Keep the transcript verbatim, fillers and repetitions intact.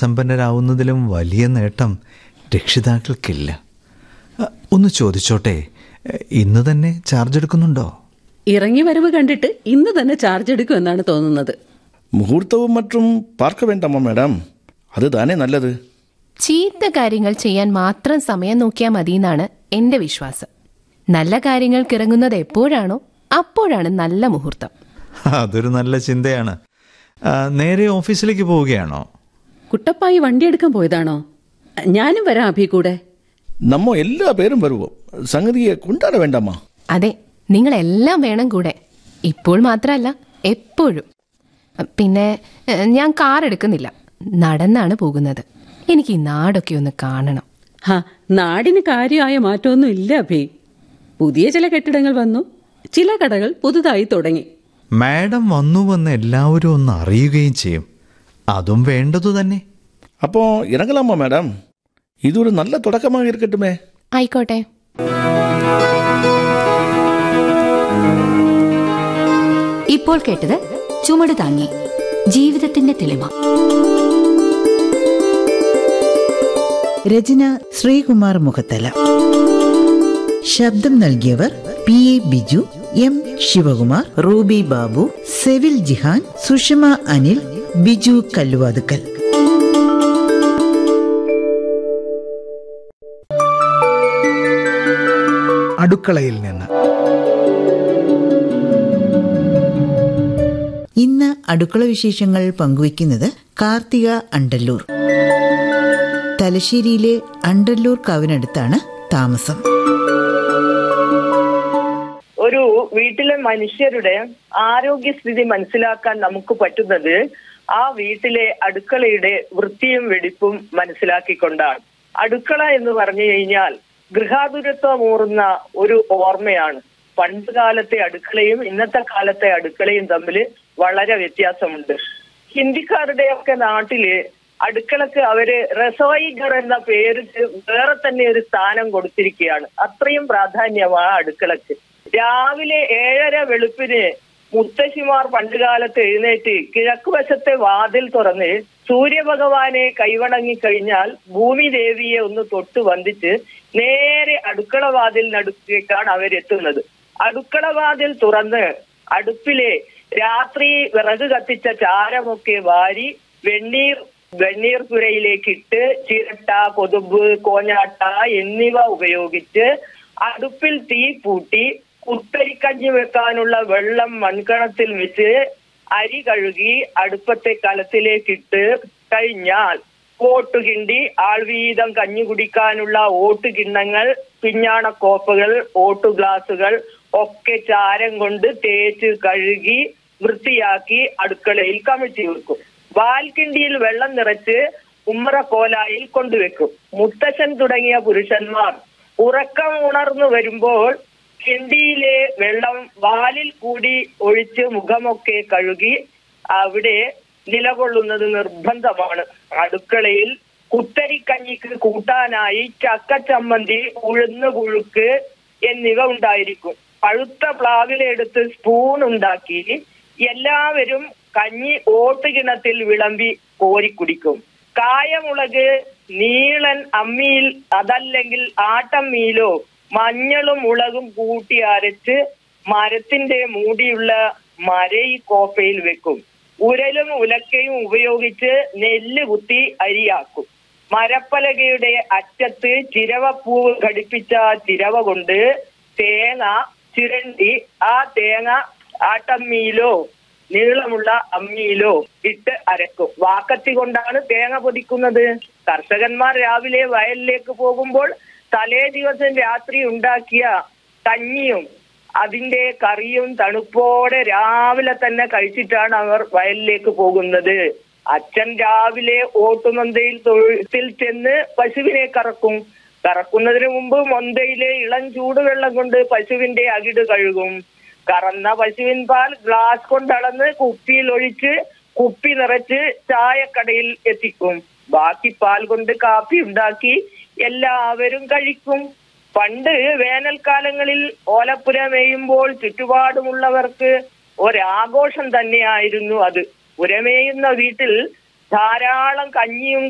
വിദ്യാസമ്പന്നരാവുന്നതിലും വലിയ നേട്ടം രക്ഷിതാക്കൾക്കില്ല. ഒന്ന് ചോദിച്ചോട്ടെ, ഇന്ന് തന്നെ ചാർജ് എടുക്കുന്നുണ്ടോ? ഇറങ്ങി വരവ് കണ്ടിട്ട് ഇന്ന് തന്നെ ചാർജ് എടുക്കും എന്നാണ് തോന്നുന്നത്. മുഹൂർത്തവും മറ്റും പാർക്ക വേണ്ടാമോ മാഡം? അത് താനേ നല്ലത്. ചീത്ത കാര്യങ്ങൾ ചെയ്യാൻ മാത്രം സമയം നോക്കിയാൽ മതി എന്നാണ് എന്റെ വിശ്വാസം. നല്ല കാര്യങ്ങൾക്ക് ഇറങ്ങുന്നത് എപ്പോഴാണോ അപ്പോഴാണ് നല്ല മുഹൂർത്തം. അതൊരു നല്ല ചിന്തയാണ്. നേരെ ഓഫീസിലേക്ക് പോവുകയാണോ? കുട്ടപ്പായി വണ്ടി എടുക്കാൻ പോയതാണോ? ഞാനും വരാം അഭി കൂടെ. നമ്മ എല്ലാ പേരും വരുവോ? സംഗതിയെ കൊണ്ടാട വേണ്ടാമാ? അതെ, നിങ്ങളെല്ലാം വേണം കൂടെ. ഇപ്പോൾ മാത്രമല്ല, എപ്പോഴും. പിന്നെ ഞാൻ കാർ എടുക്കുന്നില്ല, നടന്നാണ് പോകുന്നത്. എനിക്ക് ഈ നാടൊക്കെ ഒന്ന് കാണണം. ഹാ, നാടിന് കാര്യമായ മാറ്റമൊന്നും ഇല്ല അഭി. പുതിയ ചില കെട്ടിടങ്ങൾ വന്നു, ചില കടകൾ പുതുതായി തുടങ്ങി. മാഡം വന്നുവെന്ന് എല്ലാവരും ഒന്ന് അറിയുകയും ചെയ്യും. അതും വേണ്ടതു തന്നെ. അപ്പോ ഇറങ്ങലാമോ മാഡം? ഇതൊരു നല്ല തുടക്കമായി ഇരിക്കട്ടുമേ. ആയിക്കോട്ടെ. ഇപ്പോൾ കേട്ടത് ചുമട് താങ്ങി, ജീവിതത്തിന്റെ തെളിമ. രചന ശ്രീകുമാർ മുഖത്തല. ശബ്ദം നൽകിയവർ P A Biju, M Shivakumar, Ruby Babu, Sevil Jihan, Sushma Anil, Biju Kalluvathukkal. അടുക്കളയിൽ നിന്ന് ഇന്ന് അടുക്കള വിശേഷങ്ങൾ പങ്കുവയ്ക്കുന്നത് കാർത്തിക അണ്ടല്ലൂർ. തലശ്ശേരിയിലെ അണ്ടല്ലൂർ കാവിനടുത്താണ് താമസം. ഒരു വീട്ടിലെ മനുഷ്യരുടെ ആരോഗ്യസ്ഥിതി മനസ്സിലാക്കാൻ നമുക്ക് പറ്റുന്നത് ആ വീട്ടിലെ അടുക്കളയുടെ വൃത്തിയും വെടിപ്പും മനസ്സിലാക്കിക്കൊണ്ടാണ്. അടുക്കള എന്ന് പറഞ്ഞു കഴിഞ്ഞാൽ ഗൃഹാതുരത്വമൂറുന്ന ഒരു ഓർമ്മയാണ്. പണ്ട് കാലത്തെ അടുക്കളയും ഇന്നത്തെ കാലത്തെ അടുക്കളയും തമ്മിൽ വളരെ വ്യത്യാസമുണ്ട്. ഹിന്ദിക്കാരുടെയൊക്കെ നാട്ടില് അടുക്കളക്ക് അവര് റസോയി ഘർ എന്ന പേര് വേറെ തന്നെ ഒരു സ്ഥാനം കൊടുത്തിരിക്കുകയാണ്. അത്രയും പ്രാധാന്യമാണ് അടുക്കളക്ക്. രാവിലെ ഏഴര വെളുപ്പിന് മുത്തശ്ശിമാർ പണ്ടുകാലത്ത് എഴുന്നേറ്റ് കിഴക്കുവശത്തെ വാതിൽ തുറന്ന് സൂര്യഭഗവാനെ കൈവണങ്ങി കഴിഞ്ഞാൽ ഭൂമി ദേവിയെ ഒന്ന് തൊട്ട് വന്ദിച്ച് നേരെ അടുക്കള വാതിലിനടുത്തേക്കാണ് അവരെത്തുന്നത്. അടുക്കള വാതിൽ തുറന്ന് അടുപ്പിലെ രാത്രി വിറക് കത്തിച്ച ചാരമൊക്കെ വാരി വെണ്ണീർ വെണ്ണീർ പുരയിലേക്കിട്ട് ചിരട്ട, കൊതുമ്പ്, കോഞ്ഞാട്ട എന്നിവ ഉപയോഗിച്ച് അടുപ്പിൽ തീ പൂട്ടി കുത്തരിക്കഞ്ഞി വെക്കാനുള്ള വെള്ളം മൺകണത്തിൽ വെച്ച് അരി കഴുകി അടുപ്പത്തെ കലത്തിലേക്കിട്ട് കഴിഞ്ഞാൽ ഓട്ടുകിണ്ടി, ആൾവീതം കഞ്ഞി കുടിക്കാനുള്ള ഓട്ടുകിണ്ണങ്ങൾ, പിഞ്ഞാണക്കോപ്പകൾ, ഓട്ടു ഗ്ലാസുകൾ ഒക്കെ ചാരം കൊണ്ട് തേച്ച് കഴുകി വൃത്തിയാക്കി അടുക്കളയിൽ കമിഴ്ത്തി വെക്കും. വാൽക്കിണ്ടിയിൽ വെള്ളം നിറച്ച് ഉമ്മറ കോലായിൽ കൊണ്ടുവെക്കും. മുത്തശ്ശൻ തുടങ്ങിയ പുരുഷന്മാർ ഉറക്കം ഉണർന്നു വരുമ്പോൾ കിണ്ടിയിലെ വെള്ളം വാലിൽ കൂടി ഒഴിച്ച് മുഖമൊക്കെ കഴുകി അവിടെ നിലകൊള്ളുന്നത് നിർബന്ധമാണ്. അടുക്കളയിൽ കുത്തരിക്കഞ്ഞിക്ക് കൂട്ടാനായി ചക്കച്ചമ്മന്തി, ഉഴുന്ന് പുഴുക്ക് എന്നിവ ഉണ്ടായിരിക്കും. പഴുത്ത പ്ലാവിലെടുത്ത് സ്പൂൺ ഉണ്ടാക്കി എല്ലാവരും കഞ്ഞി ഓട്ടുകിണത്തിൽ വിളമ്പി കോരിക്കുടിക്കും. കായമുളക് നീളൻ അമ്മിയിൽ അതല്ലെങ്കിൽ ആട്ടമ്മിയിലോ മഞ്ഞളും മുളകും കൂട്ടി അരച്ച് മരത്തിന്റെ മൂടിയുള്ള മരയി കോപ്പയിൽ വെക്കും. ഉരലും ഉലക്കയും ഉപയോഗിച്ച് നെല്ല് കുത്തി അരിയാക്കും. മരപ്പലകയുടെ അറ്റത്ത് ചിരവപ്പൂവ് ഘടിപ്പിച്ച ചിരവ കൊണ്ട് തേങ്ങ ചിരണ്ടി ആ തേങ്ങ ആട്ടമ്മിയിലോ നീളമുള്ള അമ്മിയിലോ ഇട്ട് അരക്കും. വാക്കത്തി കൊണ്ടാണ് തേങ്ങ പൊതിക്കുന്നത്. കർഷകന്മാർ രാവിലെ വയലിലേക്ക് പോകുമ്പോൾ തലേ ദിവസം രാത്രി ഉണ്ടാക്കിയ കഞ്ഞിയും അതിന്റെ കറിയും തണുപ്പോടെ രാവിലെ തന്നെ കഴിച്ചിട്ടാണ് അവർ വയലിലേക്ക് പോകുന്നത്. അച്ഛൻ രാവിലെ ഓട്ടുമന്തയിൽ തൊഴുത്തിൽ ചെന്ന് പശുവിനെ കറക്കും. കറക്കുന്നതിന് മുമ്പ് മൊന്തയിലെ ഇളം ചൂടുവെള്ളം കൊണ്ട് പശുവിന്റെ അകിട് കഴുകും. കറന്ന പശുവിൻ പാൽ ഗ്ലാസ് കൊണ്ടളന്ന് കുപ്പിയിൽ ഒഴിച്ച് കുപ്പി നിറച്ച് ചായക്കടയിൽ എത്തിക്കും. ബാക്കി പാൽ കൊണ്ട് കാപ്പി ഉണ്ടാക്കി എല്ലാവരും കഴിക്കും. പണ്ട് വേനൽക്കാലങ്ങളിൽ ഓലപ്പുര മേയുമ്പോൾ ചുറ്റുപാടുമുള്ളവർക്ക് ഒരാഘോഷം തന്നെയായിരുന്നു അത്. പുരമേയുന്ന വീട്ടിൽ ധാരാളം കഞ്ഞിയും